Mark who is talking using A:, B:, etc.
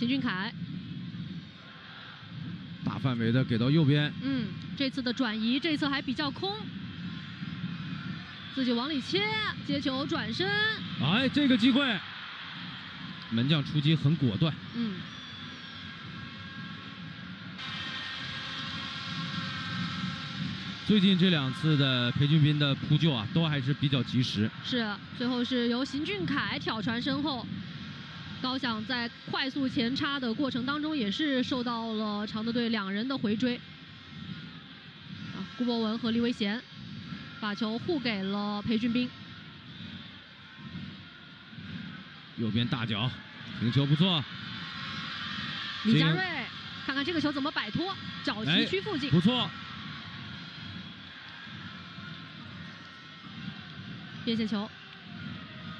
A: 邢俊凯。
B: 大范围的给到右边。
A: 这次的转移，这次还比较空，自己往里切，接球转身。
B: 哎，这个机会，门将出击很果断。最近这2次的裴俊斌的扑救啊，都还是比较及时。
A: 是，最后是由邢俊凯挑传身后，高翔在快速前插的过程当中，也是受到了常德队2人的回追。顾博文和李维贤把球互给了裴俊斌。
B: 右边大脚，停球不错。
A: 李佳瑞，看看这个球怎么摆脱，脚旗区附近，
B: 不错。
A: 边线球。